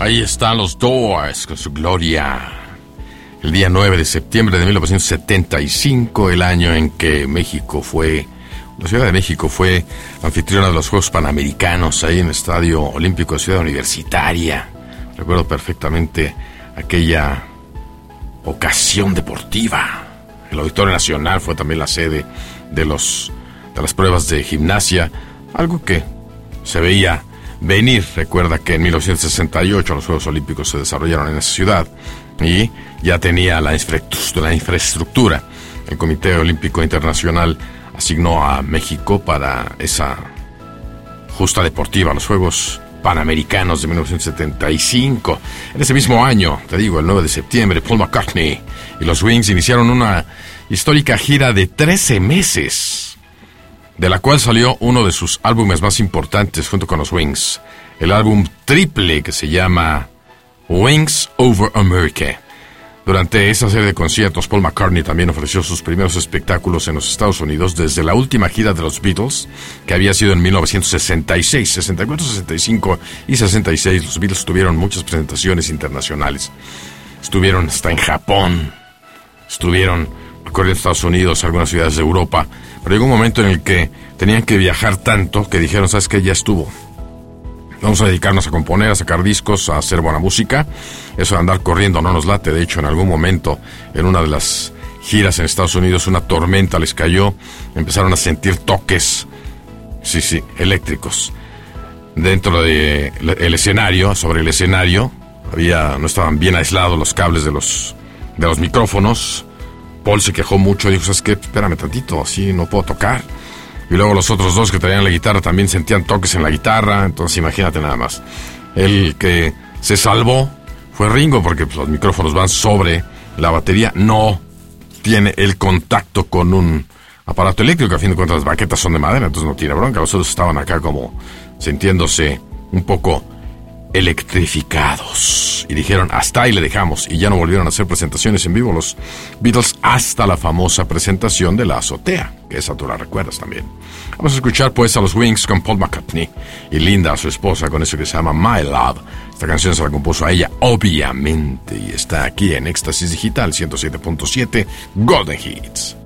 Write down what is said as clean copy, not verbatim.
Ahí están los Doors con su Gloria. El día 9 de septiembre de 1975, el año en que la Ciudad de México fue anfitriona de los Juegos Panamericanos, ahí en el Estadio Olímpico de Ciudad Universitaria. Recuerdo perfectamente aquella ocasión deportiva. El Auditorio Nacional fue también la sede de las pruebas de gimnasia, algo que se veía venir. Recuerda que en 1968 los Juegos Olímpicos se desarrollaron en esa ciudad y ya tenía la infraestructura. El Comité Olímpico Internacional asignó a México para esa justa deportiva, los Juegos Panamericanos de 1975. En ese mismo año, te digo, el 9 de septiembre, Paul McCartney y los Wings iniciaron una histórica gira de 13 meses, de la cual salió uno de sus álbumes más importantes junto con los Wings, el álbum triple que se llama Wings Over America. Durante esa serie de conciertos, Paul McCartney también ofreció sus primeros espectáculos en los Estados Unidos desde la última gira de los Beatles, que había sido en 1966, 64, 65 y 66. Los Beatles tuvieron muchas presentaciones internacionales. Estuvieron hasta en Japón, estuvieron recorriendo Estados Unidos, algunas ciudades de Europa, pero llegó un momento en el que tenían que viajar tanto que dijeron, ¿sabes qué? Ya estuvo. Vamos a dedicarnos a componer, a sacar discos, a hacer buena música. Eso de andar corriendo no nos late. De hecho, en algún momento, en una de las giras en Estados Unidos, una tormenta les cayó. Empezaron a sentir toques, eléctricos. Dentro del escenario, sobre el escenario, no estaban bien aislados los cables de los micrófonos. Paul se quejó mucho y dijo, ¿sabes qué? Espérame tantito, así no puedo tocar. Y luego los otros dos que traían la guitarra también sentían toques en la guitarra. Entonces imagínate nada más. El que se salvó fue Ringo, porque los micrófonos van sobre la batería. No tiene el contacto con un aparato eléctrico. A fin de cuentas las baquetas son de madera, entonces no tiene bronca. Los otros estaban acá como sintiéndose un poco electrificados. Y dijeron, hasta ahí le dejamos. Y ya no volvieron a hacer presentaciones en vivo los Beatles hasta la famosa presentación de La Azotea, que esa tú la recuerdas también. Vamos a escuchar pues a los Wings con Paul McCartney y Linda, su esposa, con eso que se llama My Love. Esta canción se la compuso a ella, obviamente, y está aquí en Éxtasis Digital 107.7 Golden Hits.